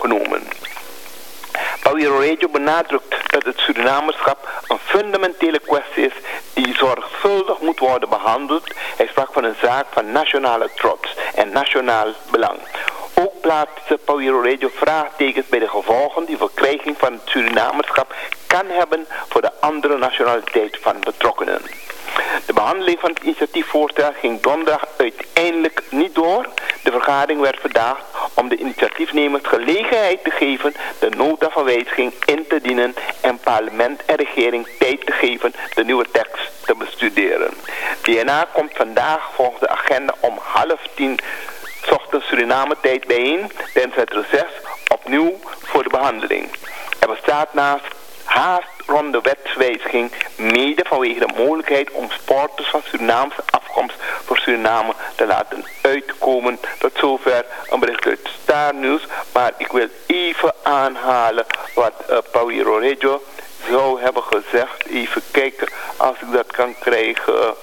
genomen. Pauwero Radio benadrukt dat het Surinamerschap een fundamentele kwestie is die zorgvuldig moet worden behandeld. Hij sprak van een zaak van nationale trots en nationaal belang. Ook plaatste Pauwero Radio vraagtekens bij de gevolgen die verkrijging van het Surinamerschap kan hebben voor de andere nationaliteit van betrokkenen. De behandeling van het initiatiefvoorstel ging donderdag uiteindelijk niet door. De vergadering werd vandaag om de initiatiefnemers gelegenheid te geven de nota van wijziging in te dienen en parlement en regering tijd te geven de nieuwe tekst te bestuderen. DNA komt vandaag volgens de agenda om 9:30 ochtends Suriname tijd bijeen tijdens het reces opnieuw voor de behandeling. Er bestaat naast haast rond de wetswijziging mede vanwege de mogelijkheid om sporters van Surinaamse afkomst voor Suriname te laten uitkomen. Tot zover een bericht uit Star News, maar ik wil even aanhalen wat Pauwero Radio zou hebben gezegd. Even kijken als ik dat kan krijgen.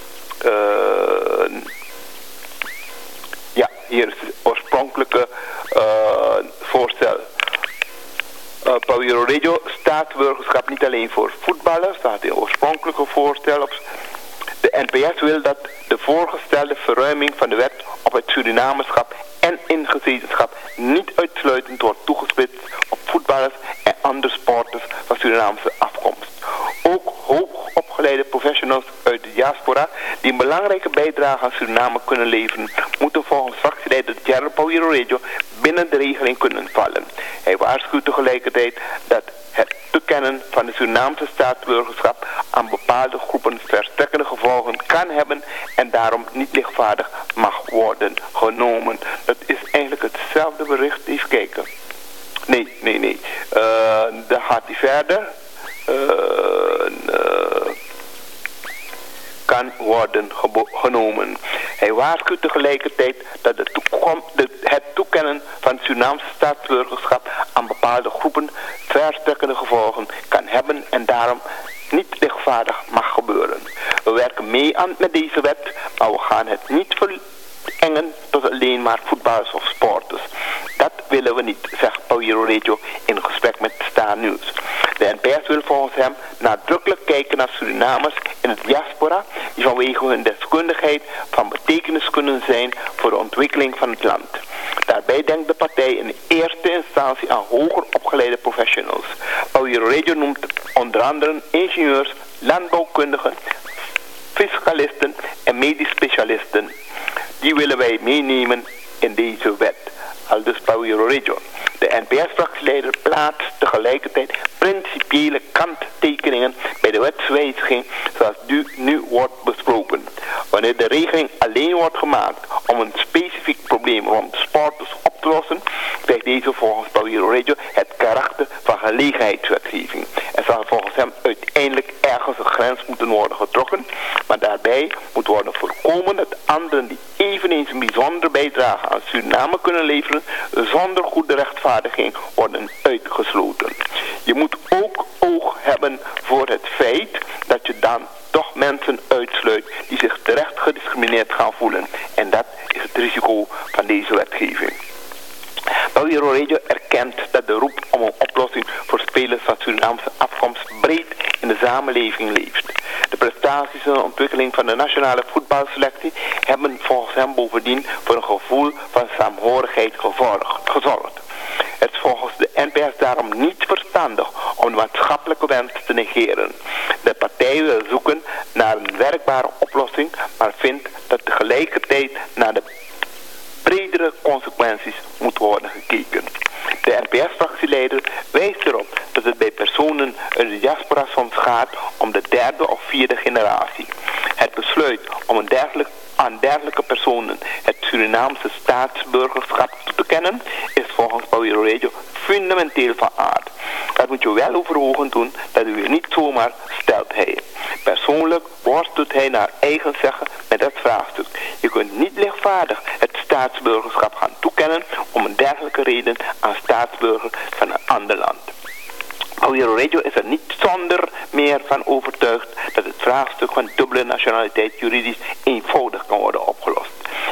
Ja, hier is het oorspronkelijke voorstel. Pauwero Radio, staatsburgerschap niet alleen voor voetballers, staat in het oorspronkelijke voorstel op. De NPS wil dat de voorgestelde verruiming van de wet op het Surinamerschap en ingezetenschap niet uitsluitend wordt toegespitst op voetballers en andere sporters van Surinaamse afkomst. Ook hoogopgeleide professionals uit de diaspora die een belangrijke bijdrage aan Suriname kunnen leveren, moeten volgens fractieleider Gerald Pauwero Radio binnen de regeling kunnen vallen. Hij waarschuwt tegelijkertijd dat het toekennen van de Surinaamse staatsburgerschap aan bepaalde groepen verstrekkende gevolgen kan hebben en daarom niet lichtvaardig mag worden genomen. Dat is eigenlijk hetzelfde bericht. Even kijken. Nee. Dan gaat hij verder. Kan worden genomen. Hij waarschuwt tegelijkertijd dat het toekennen van het Surinaamse staatsburgerschap aan bepaalde groepen verstrekkende gevolgen kan hebben en daarom niet lichtvaardig mag gebeuren. We werken mee met deze wet, maar we gaan het niet verengen tot alleen maar voetballers of sporters. Dat willen we niet, zegt Pauwero Radio in gesprek met Star News. De NPS wil volgens hem nadrukkelijk kijken naar Surinamers in het diaspora die vanwege hun deskundigheid van betekenis kunnen zijn voor de ontwikkeling van het land. Daarbij denkt de partij in eerste instantie aan hoger opgeleide professionals. Pauwero Radio noemt onder andere ingenieurs, landbouwkundigen, fiscalisten en medisch specialisten. Die willen wij meenemen in deze wet. Aldus Pauwero Radio. De NPS-fractieleider plaatst tegelijkertijd principiële kanttekeningen bij de wetswijziging zoals nu wordt besproken. Wanneer de regeling alleen wordt gemaakt om een specifiek probleem rond sporters op te lossen, krijgt deze volgens Pauwero Radio het karakter van gelegenheidswetgeving. Er zal volgens hem uiteindelijk ergens een grens moeten worden getrokken, maar daarbij moet worden voorkomen dat anderen die eveneens een bijzondere bijdrage aan Suriname kunnen leveren, zonder goede rechtvaardiging worden uitgesloten. Je moet ook oog hebben voor het feit dat je dan toch mensen uitsluit die zich terecht gediscrimineerd gaan voelen. En dat is het risico van deze wetgeving. Pauwero Radio erkent dat de roep om een oplossing voor spelers van Surinaamse afkomst breed in de samenleving leeft. De prestaties en ontwikkeling van de nationale voetbalselectie hebben volgens hem bovendien voor een gevoel van saamhorigheid gezorgd. Het is volgens de NPS daarom niet verstandig om de maatschappelijke wens te negeren. De partij wil zoeken naar een werkbare oplossing, maar vindt dat tegelijkertijd naar de bredere consequenties moet worden gekeken. De NPS-fractieleider wijst erop dat het bij personen uit de diaspora soms gaat om de derde of vierde generatie. Het besluit om aan dergelijke personen het Surinaamse staatsburgerschap toe te kennen is volgens Pauwero Radio fundamenteel van aard. Dat moet je wel over ogen doen, dat u niet zomaar stelt hij. Persoonlijk worstelt hij naar eigen zeggen met dat vraagstuk. Je kunt niet lichtvaardig het staatsburgerschap gaan toekennen om een dergelijke reden aan staatsburger van een ander land. Pauwero Radio is er niet zonder meer van overtuigd dat het vraagstuk van dubbele nationaliteit juridisch eenvoudig kan worden opgelost.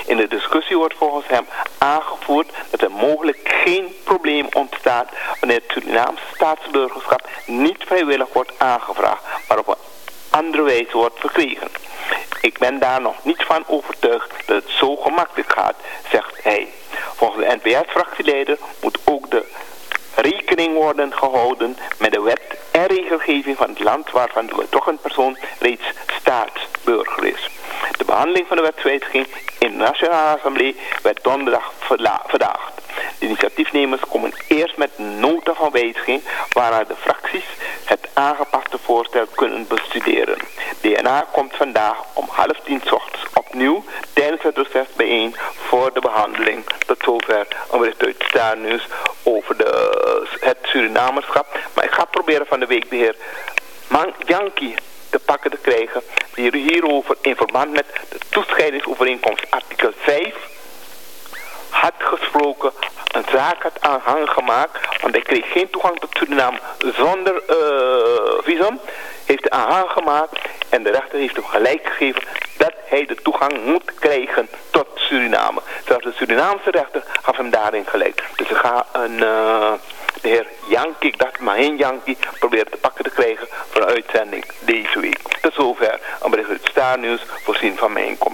In de discussie wordt volgens hem aangevoerd dat er mogelijk geen probleem ontstaat wanneer het Surinaamse staatsburgerschap niet vrijwillig wordt aangevraagd, maar op een andere wijze wordt verkregen. Ik ben daar nog niet van overtuigd dat het zo gemakkelijk gaat, zegt hij. Volgens de NPS-fractieleider moet ook de rekening worden gehouden met de wet en regelgeving van het land waarvan de betrokken persoon reeds staatsburger is. De behandeling van de wetswijziging in de Nationale Assemblée werd donderdag verdaagd. De initiatiefnemers komen eerst met een nota van wijziging waarna de fracties het aangepaste voorstel kunnen bestuderen. DNA komt vandaag om 9:30 ochtends opnieuw tijdens het reces bijeen voor de behandeling. Tot zover een bericht uit Star News over het Surinamerschap. Maar ik ga proberen van de week de heer Janki te pakken te krijgen, die hierover in verband met de toescheidingsovereenkomst artikel 5 had gesproken, een zaak had aanhang gemaakt, want hij kreeg geen toegang tot Suriname zonder visum, heeft hij aanhang gemaakt en de rechter heeft hem gelijk gegeven dat hij de toegang moet krijgen tot Suriname. Zelfs de Surinaamse rechter gaf hem daarin gelijk. Dus ik ga de heer Janki, ik dacht Mahin Janki, proberen te pakken te krijgen voor een uitzending deze week. Tot zover een bericht uit Star News, voorzien van mijn commentaar.